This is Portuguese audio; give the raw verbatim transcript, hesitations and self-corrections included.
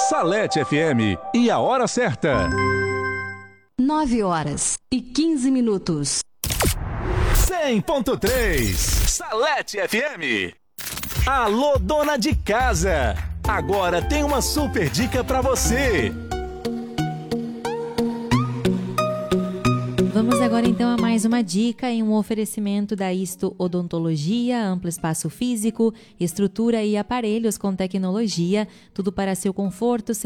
Salete F M e a hora certa. nove horas e quinze minutos. cem ponto três Salete F M. Alô, dona de casa. Agora tem uma super dica pra você. Vamos agora então a mais uma dica em um oferecimento da Isto Odontologia, amplo espaço físico, estrutura e aparelhos com tecnologia, tudo para seu conforto,